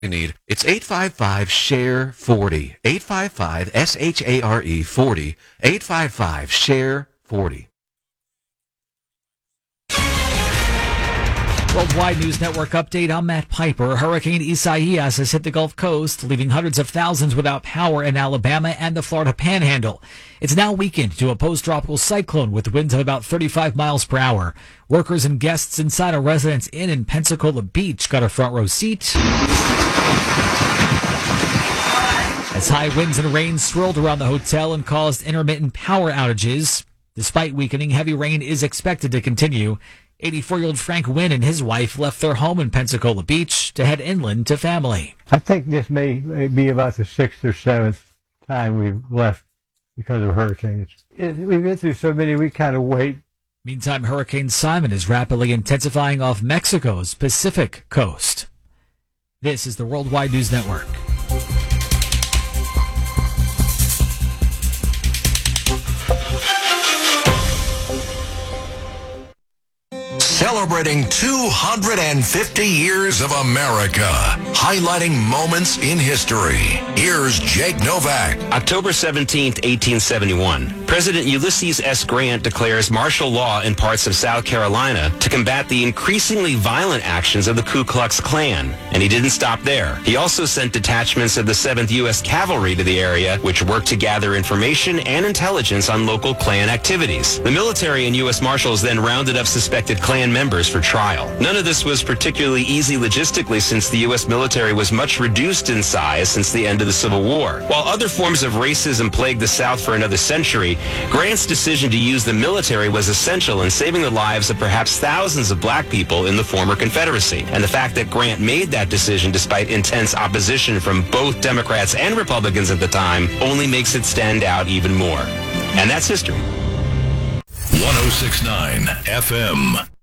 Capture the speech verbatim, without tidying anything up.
You need. It's eight five five, S H A R E, forty. eight five five, S H A R E, forty. eight five five, S H A R E, forty. Worldwide News Network update. I'm Matt Piper. Hurricane Isaias has hit the Gulf Coast, leaving hundreds of thousands without power in Alabama and the Florida Panhandle. It's now weakened to a post-tropical cyclone with winds of about thirty-five miles per hour. Workers and guests inside a Residence Inn in Pensacola Beach got a front row seat as high winds and rain swirled around the hotel and caused intermittent power outages. Despite weakening, heavy rain is expected to continue. eighty-four-year-old Frank Wynn and his wife left their home in Pensacola Beach to head inland to family. I think this may be about the sixth or seventh time we've left because of hurricanes. It, we've been through so many, we kind of wait. Meantime, Hurricane Simon is rapidly intensifying off Mexico's Pacific coast. This is the Worldwide News Network. Celebrating two hundred fifty years of America, highlighting moments in history. Here's Jake Novak. October seventeenth, eighteen seventy-one. President Ulysses S. Grant declares martial law in parts of South Carolina to combat the increasingly violent actions of the Ku Klux Klan. And he didn't stop there. He also sent detachments of the seventh U S Cavalry to the area, which worked to gather information and intelligence on local Klan activities. The military and U S Marshals then rounded up suspected Klan members for trial. None of this was particularly easy logistically since the U S military was much reduced in size since the end of the Civil War. While other forms of racism plagued the South for another century, Grant's decision to use the military was essential in saving the lives of perhaps thousands of black people in the former Confederacy. And the fact that Grant made that decision despite intense opposition from both Democrats and Republicans at the time only makes it stand out even more. And that's history. one oh six point nine F M.